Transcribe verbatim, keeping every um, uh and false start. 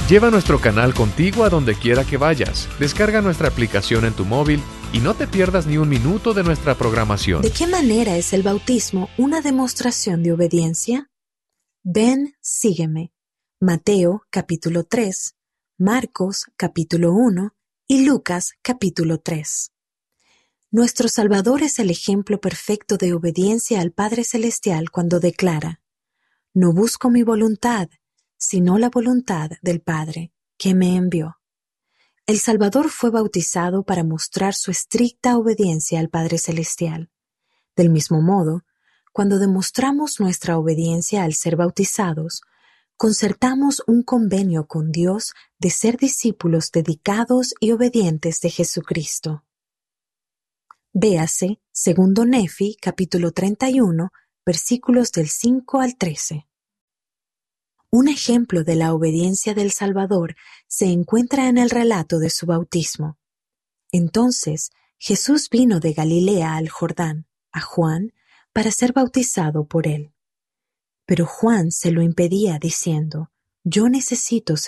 Lleva nuestro canal contigo a donde quiera que vayas. Descarga nuestra aplicación en tu móvil y no te pierdas ni un minuto de nuestra programación. ¿De qué manera es el bautismo una demostración de obediencia? Ven, sígueme. Mateo capítulo tres, Marcos capítulo uno y Lucas capítulo tres. Nuestro Salvador es el ejemplo perfecto de obediencia al Padre Celestial cuando declara: no busco mi voluntad, sino la voluntad del Padre, que me envió. El Salvador fue bautizado para mostrar su estricta obediencia al Padre Celestial. Del mismo modo, cuando demostramos nuestra obediencia al ser bautizados, concertamos un convenio con Dios de ser discípulos dedicados y obedientes de Jesucristo. Véase segundo Nefi, capítulo treinta y uno, versículos del cinco al trece. Un ejemplo de la obediencia del Salvador se encuentra en el relato de su bautismo. Entonces, Jesús vino de Galilea al Jordán, a Juan, para ser bautizado por él. Pero Juan se lo impedía diciendo: yo necesito